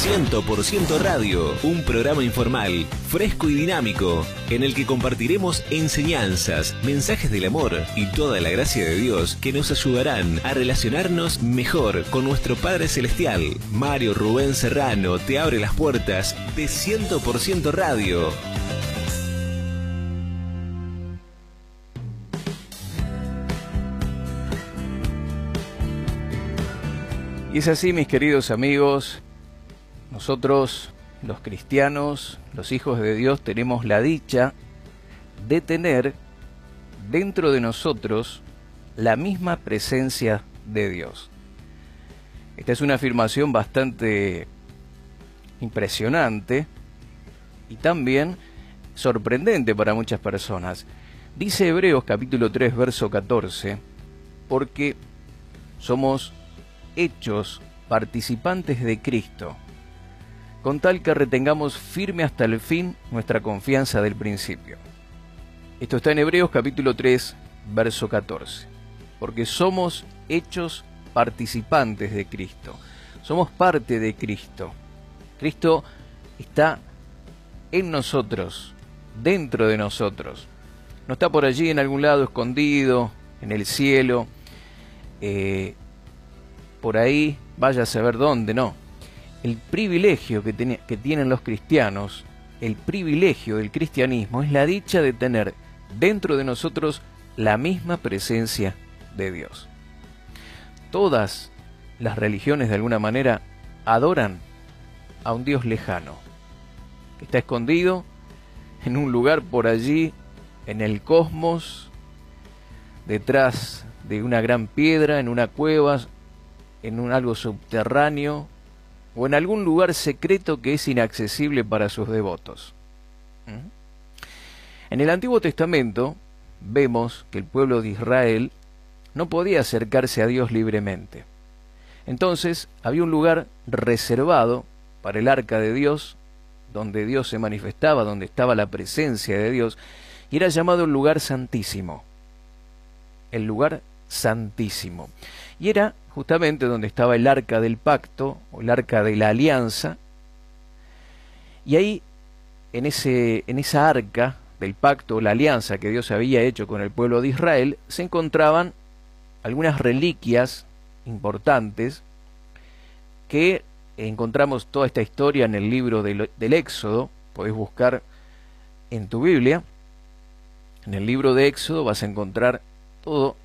100% Radio, un programa informal, fresco y dinámico, en el que compartiremos enseñanzas, mensajes del amor y toda la gracia de Dios que nos ayudarán a relacionarnos mejor con nuestro Padre Celestial. Mario Rubén Serrano te abre las puertas de 100% Radio. Y es así, mis queridos amigos, nosotros, los cristianos, los hijos de Dios, tenemos la dicha de tener dentro de nosotros la misma presencia de Dios. Esta es una afirmación bastante impresionante y también sorprendente para muchas personas. Dice Hebreos capítulo 3, verso 14, porque somos hechos participantes de Cristo, con tal que retengamos firme hasta el fin nuestra confianza del principio. Esto está en Hebreos capítulo 3, verso 14. Porque somos hechos participantes de Cristo. Somos parte de Cristo. Cristo está en nosotros, dentro de nosotros. No está por allí en algún lado escondido, en el cielo, por ahí, vaya a saber dónde, no. El privilegio que tienen los cristianos, el privilegio del cristianismo, es la dicha de tener dentro de nosotros la misma presencia de Dios. Todas las religiones, de alguna manera, adoran a un Dios lejano, que está escondido en un lugar por allí, en el cosmos, detrás de una gran piedra, en una cueva, en algo subterráneo o en algún lugar secreto que es inaccesible para sus devotos. En el Antiguo Testamento vemos que el pueblo de Israel no podía acercarse a Dios libremente. Entonces había un lugar reservado para el arca de Dios, donde Dios se manifestaba, donde estaba la presencia de Dios, y era llamado el lugar santísimo. El lugar santísimo. Y era justamente donde estaba el arca del pacto, o el arca de la alianza, y ahí, en esa arca del pacto, o la alianza que Dios había hecho con el pueblo de Israel, se encontraban algunas reliquias importantes, que encontramos toda esta historia en el libro del Éxodo. Podéis buscar en tu Biblia, en el libro de Éxodo vas a encontrar todo